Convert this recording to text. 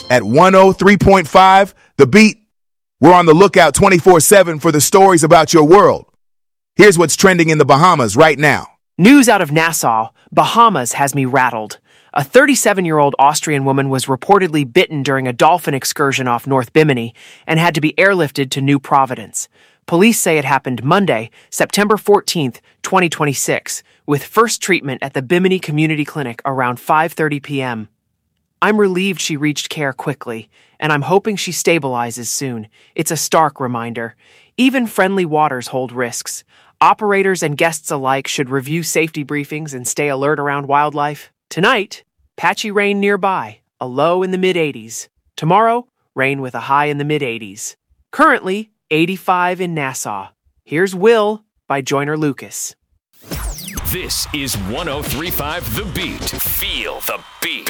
at 103.5 The Beat. We're on the lookout 24/7 for the stories about your world. Here's what's trending in the Bahamas right now. News out of Nassau, Bahamas has me rattled. A 37-year-old Austrian woman was reportedly bitten during a dolphin excursion off North Bimini and had to be airlifted to New Providence. Police say it happened Monday, September 14th, 2026, with first treatment at the Bimini Community Clinic around 5:30 p.m. I'm relieved she reached care quickly, and I'm hoping she stabilizes soon. It's a stark reminder. Even friendly waters hold risks. Operators and guests alike should review safety briefings and stay alert around wildlife. Tonight, patchy rain nearby, a low in the mid-80s. Tomorrow, rain with a high in the mid-80s. Currently, 85 in Nassau. Here's Will by Joyner Lucas. This is 103.5 The Beat. Feel the beat.